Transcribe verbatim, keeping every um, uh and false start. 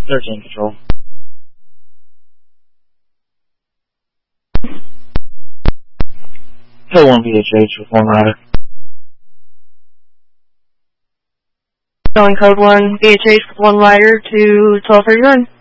thirteen Control. Hill one V H H with one rider. Calling code one V H H with one rider to twelve thirty-nine.